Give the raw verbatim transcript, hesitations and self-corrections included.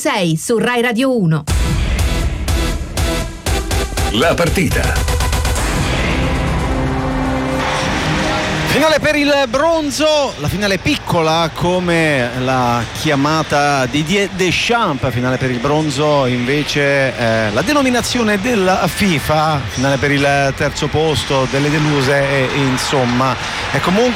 sei su Rai Radio uno. La partita. Finale per il bronzo, la finale piccola come la chiamata di Didier Deschamps, finale per il bronzo invece eh, la denominazione della FIFA, finale per il terzo posto delle deluse e, e insomma è comunque